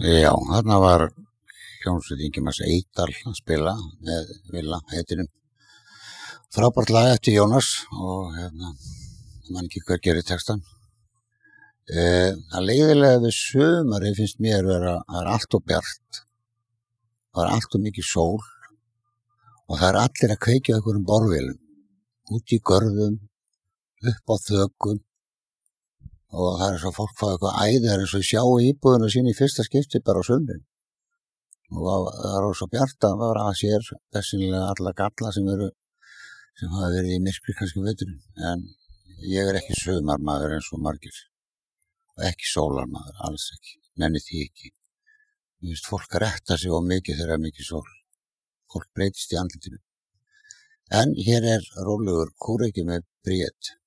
Já, þarna var hljómsveit Ingimars Eydal að spila með Villa heitinum. Frábært lag eftir Jónas og man ekki hver gerir textan. Það leiðilega við sumarið finnst mér vera að það er allt of bjart. Það er allt of mikið sól og það er allir að kveikja einhverjum borvélum. Út í görðum, upp á þökum og það er svo fólk fá eitthvað æði, það er eins og sjá íbúðuna sín í fyrsta skipti bara á sumrin. Og það er svo bjart að vera að sér bersýnilega alla galla sem hafa verið í myrkri kannski veturinn. En ég er ekki sumarmaður eins og margir. Og ekki sólarmaður, alls ekki. Nenni því ekki. Ég veist, fólk retta sig of mikið þegar það er mikið sól. Fólk breytist í andlitinu. En hér er rólegur kúreki með Bríet.